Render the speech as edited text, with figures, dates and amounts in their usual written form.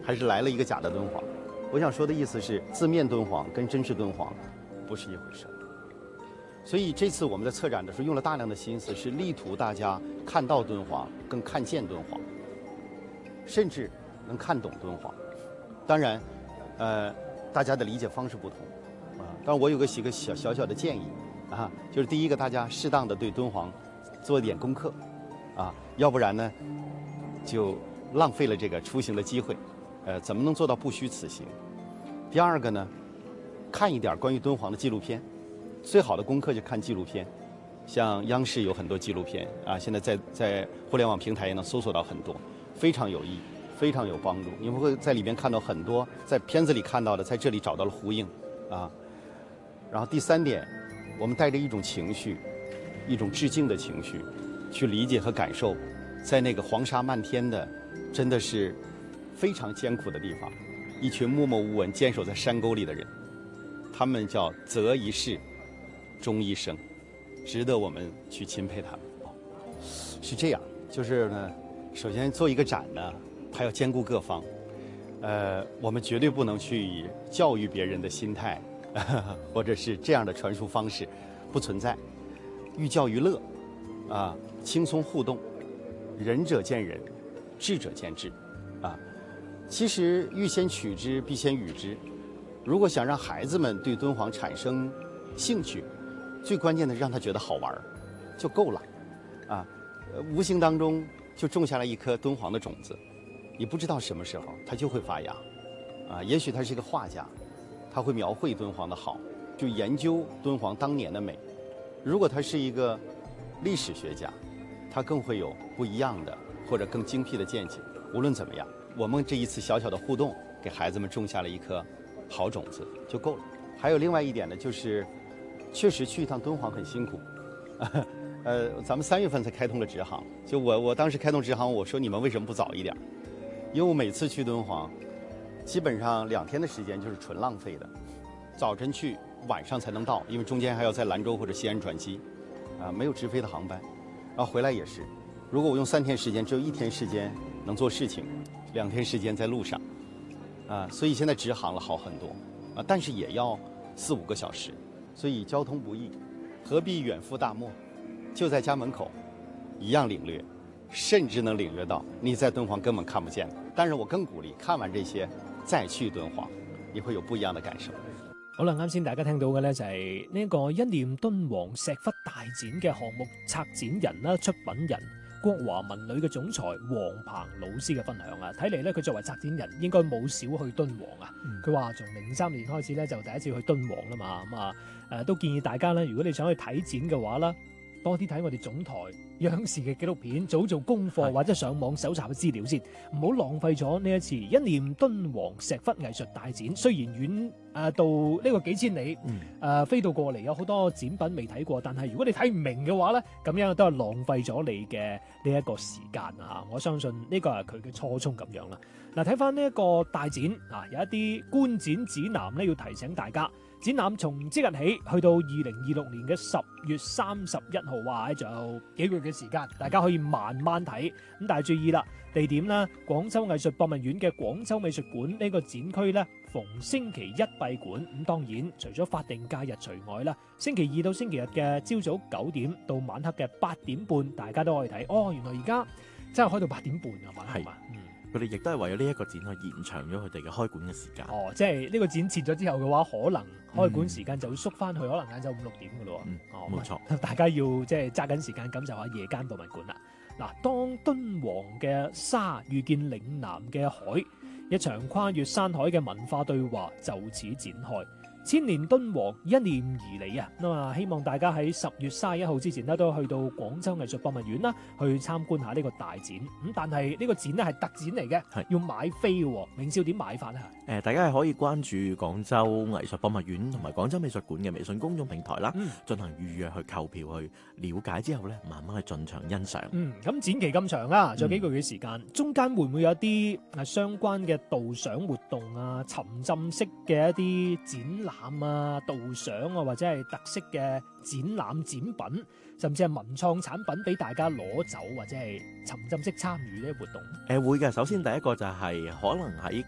还是来了一个假的敦煌。我想说的意思是，字面敦煌跟真实敦煌不是一回事。所以这次我们在策展的时候用了大量的心思，是力图大家看到敦煌，更看见敦煌，甚至能看懂敦煌。当然，大家的理解方式不同当然我有几个小的建议就是第一个，大家适当的对敦煌做一点功课要不然呢就浪费了这个出行的机会。怎么能做到不虚此行？第二个呢，看一点关于敦煌的纪录片。最好的功课就看纪录片，像央视有很多纪录片现在在互联网平台也能搜索到很多，非常有益，非常有帮助。你们会在里边看到很多在片子里看到的，在这里找到了呼应然后第三点，我们带着一种情绪，一种致敬的情绪，去理解和感受，在那个黄沙漫天的，真的是非常艰苦的地方，一群默默无闻坚守在山沟里的人，他们叫择一世终一生，值得我们去钦佩他们。是这样，就是呢，首先做一个展呢，它要兼顾各方。我们绝对不能去以教育别人的心态，或者是这样的传输方式，不存在。寓教于乐，轻松互动，仁者见仁，智者见智，其实欲先取之，必先予之。如果想让孩子们对敦煌产生兴趣，最关键的是让他觉得好玩就够了无形当中就种下了一颗敦煌的种子，你不知道什么时候它就会发芽也许他是一个画家，他会描绘敦煌的好，就研究敦煌当年的美。如果他是一个历史学家，他更会有不一样的或者更精辟的见解。无论怎么样，我们这一次小小的互动给孩子们种下了一颗好种子就够了。还有另外一点呢，就是确实去一趟敦煌很辛苦咱们3月份才开通了直航，就我当时开通直航，我说你们为什么不早一点？因为我每次去敦煌基本上2天的时间就是纯浪费的，早晨去晚上才能到，因为中间还要在兰州或者西安转机没有直飞的航班，然后回来也是，如果我用3天时间，只有1天时间能做事情，2天时间在路上所以现在直航了好很多但是也要4-5个小时，所以交通不易，何必远赴大漠，就在家门口一样领略，甚至能領略到你在敦煌根本看不見。但是我更鼓勵看完這些再去敦煌，你會有不一樣的感受。 好啦，啱先大家聽到嘅呢就係呢個一念敦煌石窟大展嘅項目策展人啦、出品人國華文旅嘅總裁黃鵬老師嘅分享睇嚟呢，佢作為策展人應該冇少去敦煌佢話從03年開始呢，就第一次去敦煌啦嘛，都建議大家呢，如果你想去睇展嘅話啦，多啲睇我哋總台央視嘅紀錄片，早做功課或者上網搜集嘅資料先，唔好浪費咗呢一次一念敦煌石窟藝術大展。雖然遠到呢個幾千里飛到過嚟，有好多展品未睇過，但係如果你睇唔明嘅話呢，咁樣都係浪費咗你嘅呢一個時間我相信呢個係佢嘅初衷咁樣啦。睇翻呢一個大展有一啲觀展指南呢，要提醒大家。展覽從即日起去到2026年嘅10月31號，哇！仲有幾個月嘅時間，大家可以慢慢睇。咁但係注意啦，地點啦，廣州藝術博物院嘅廣州美術館呢個展區呢，逢星期一閉館。咁當然除咗法定假日除外啦，星期二到星期日嘅朝早9點到晚黑嘅8點半，大家都可以睇。原來而家真係開到8點半啊，晚黑嘛。 佢哋亦都係為咗呢一個展去延長咗佢哋嘅開館嘅時間。 即係呢個展設咗之後嘅話，可能開館時間就會縮翻去，可能晏晝5-6點嘅咯。 冇錯， 大家要即係揸緊時間感受下夜間博物館啦。當敦煌嘅沙遇見嶺南嘅海，一場跨越山海嘅文化對話就此展開。千年敦煌一念而嚟咁啊！希望大家喺10月31號之前咧，都去到廣州藝術博物院啦，去參觀下呢個大展。但係呢個展咧係特展嚟嘅，要買飛嘅。明少點買法咧？ 大家係可以關注廣州藝術博物院同埋廣州美術館嘅微信公眾平台啦，進行預約去購票去了解之後咧，慢慢去進場欣賞。 咁展期咁長啦，仲有幾個月時間，中間會唔會有啲相關嘅導賞活動沉浸式嘅一啲展覽導賞或者係特色嘅展覽展品，甚至係文創產品俾大家攞走，或者係沉浸式參與呢啲活動？ 會嘅。首先第一個就係可能喺